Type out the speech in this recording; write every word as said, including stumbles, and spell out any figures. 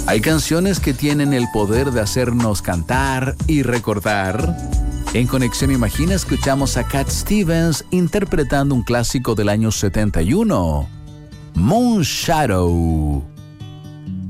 Hay canciones que tienen el poder de hacernos cantar y recordar. En Conexión Imagina escuchamos a Cat Stevens interpretando un clásico del año setenta y uno, Moon Shadow.